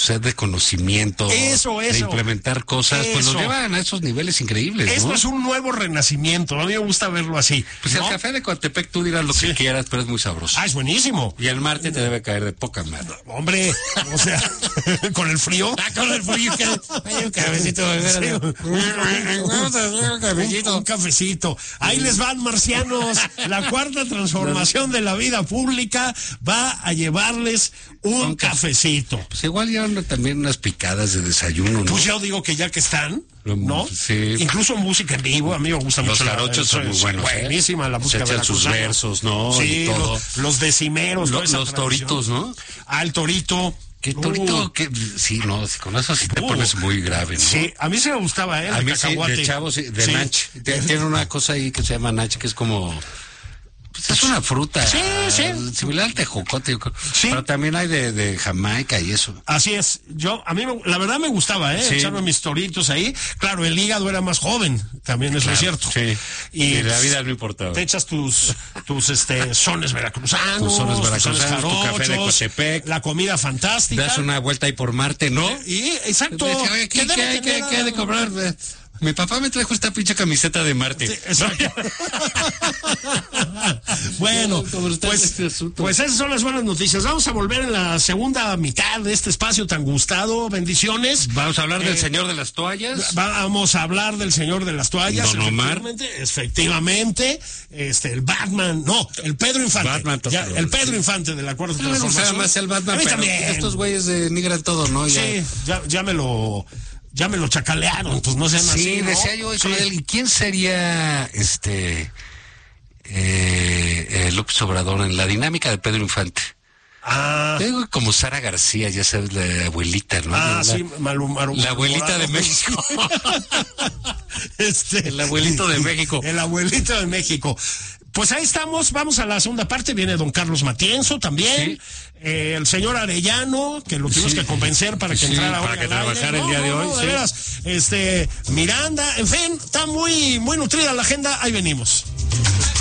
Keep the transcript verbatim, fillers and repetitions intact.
sed de conocimiento, eso, eso, de implementar cosas, eso. pues los llevan a esos niveles increíbles, Esto ¿no? es un nuevo renacimiento, a mí me gusta verlo así. Pues ¿no? el café de Coatepec tú dirás lo Sí. que quieras, pero es muy sabroso. Ah, es buenísimo. Y el Marte te debe caer de poca madre. Hombre, o sea, con el frío. Ah, con el frío, que hay un cafecito. Sí. Vamos a hacer un cafecito. Un cafecito. Ahí les van, marcianos. La cuarta transformación de la vida pública va a llevarles un, Un ca- cafecito. Pues igual llevan también unas picadas de desayuno, ¿no? Pues yo digo que ya que están, ¿no? Sí. Incluso música en vivo, a mí me gusta Los mucho. la- jarochos son muy es buenos, ¿eh? Buenísima la Se música echan sus veracruzana. versos, ¿no? Sí, Y todo. Los, los decimeros. Lo- toda esa los tradición. toritos, ¿no? Ah, el torito. Que Uh, torito, que sí, no, sí, con eso sí te Uh. pones muy grave, ¿no? Sí, a mí sí me gustaba, ¿eh? A El mí sí, cacahuate. de chavo, sí, de Sí. Nach. T- Tiene una cosa ahí que se llama Nach, que es como... Pues es una fruta. Sí, sí. Similar al tejocote, yo creo. Sí. Pero también hay de, de Jamaica y eso. Así es, yo, a mí, me- la verdad me gustaba, ¿eh? Sí. Echarme mis toritos ahí. Claro, el hígado era más joven, también eso Claro, es cierto. sí. Y, Y la vida no importaba. Te echas tus, tus, este, sones veracruzanos. Tus sones tus veracruzanos, tu café de jarochos, Coatepec. la comida fantástica. Das una vuelta ahí por Marte, ¿no? Y, exacto. Dice, oye, ¿qué, que qué debe hay, qué, tener qué hay de algo. cobrar? Mi papá me trajo esta pinche camiseta de Marte. Sí, exacto. Bueno, ¿Cómo está pues, este asunto? pues esas son las buenas noticias. Vamos a volver en la segunda mitad de este espacio tan gustado. Bendiciones. Vamos a hablar Eh, del señor de las toallas. Vamos a hablar del señor de las toallas. Don Omar. Efectivamente, efectivamente, este, el Batman, no, el Pedro Infante. Batman, Ya, todo. el Pedro Infante de la cuarta A mí me gustaba transformación. más el Batman, A mí pero también. estos güeyes denigran todo, ¿no? Ya. Sí, ya, ya me lo, ya me lo chacalearon, pues no sean Sí, así, ¿no? decía yo hoy con Sí. él, ¿y quién sería este eh, eh, López Obrador en la dinámica de Pedro Infante? Ah, Te digo como Sara García, ya sabes, la abuelita, ¿no? ah, la, sí, Malu, Maru- la abuelita de Morado. México. Este, El abuelito de México. El abuelito de México. Pues ahí estamos, vamos a la segunda parte, viene don Carlos Matienzo también, Sí. eh, el señor Arellano, que lo tuvimos Sí. que convencer para que Sí, entrara para hoy que al aire. trabajara el No, día de no, hoy, no, de sí. veras, este, Miranda, en fin, está muy, muy nutrida la agenda, ahí venimos.